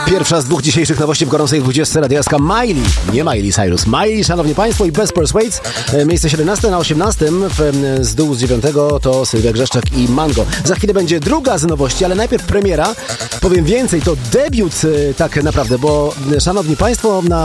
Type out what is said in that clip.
Pierwsza z dwóch dzisiejszych nowości w gorącej 20 radiaska Miley. Nie Miley Cyrus. Miley, szanowni państwo, i Best Persuades. Miejsce 17 na 18. Z dół z 9 to Sylwia Grzeszczak i Mango. Za chwilę będzie druga z nowości, ale najpierw premiera. Powiem więcej, to debiut tak naprawdę, bo szanowni państwo, na